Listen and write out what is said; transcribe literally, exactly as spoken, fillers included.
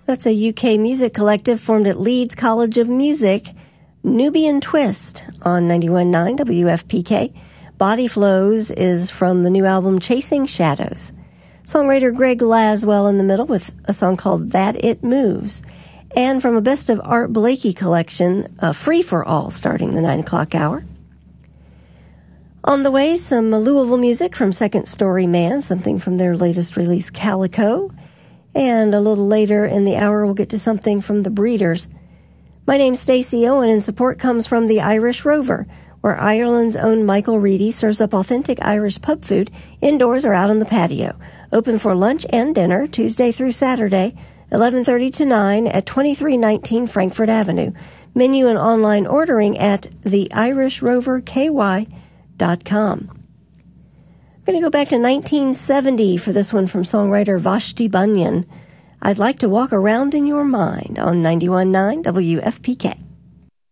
That's a U K music collective formed at Leeds College of Music. Nubian Twist on ninety-one point nine W F P K. Body Flows is from the new album Chasing Shadows. Songwriter Greg Laswell in the middle with a song called That It Moves. And from a Best of Art Blakey collection, uh, Free for All, starting the nine o'clock hour. On the way, some Louisville music from Second Story Man, something from their latest release, Calico. And a little later in the hour, we'll get to something from the Breeders. My name's Stacey Owen, and support comes from the Irish Rover, where Ireland's own Michael Reedy serves up authentic Irish pub food indoors or out on the patio. Open for lunch and dinner Tuesday through Saturday, eleven thirty to nine at twenty-three nineteen Frankfurt Avenue. Menu and online ordering at the irish rover k y dot com. I'm going to go back to nineteen seventy for this one from songwriter Vashti Bunyan. I'd like to walk around in your mind on ninety-one point nine W F P K.